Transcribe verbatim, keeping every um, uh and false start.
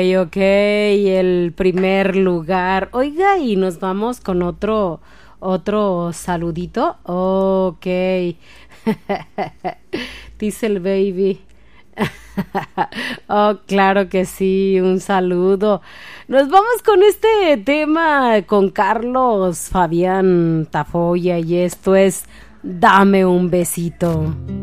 Ok, el primer lugar. Oiga, y nos vamos con otro, otro saludito. Ok. Dice el baby. Oh, claro que sí, un saludo. Nos vamos con este tema con Carlos Fabián Tafoya y esto es Dame un besito.